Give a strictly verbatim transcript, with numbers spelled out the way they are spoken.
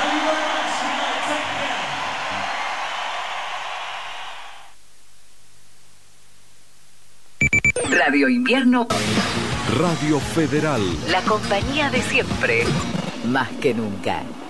Radio Invierno. Radio Federal. La compañía de siempre. Más que nunca.